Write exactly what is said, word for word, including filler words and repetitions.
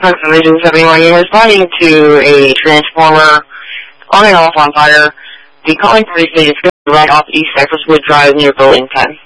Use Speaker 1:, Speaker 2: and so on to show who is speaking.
Speaker 1: Vision seventy-one, you're responding to a transformer on and off on fire. The calling police is right off East Cypresswood Drive near Building ten.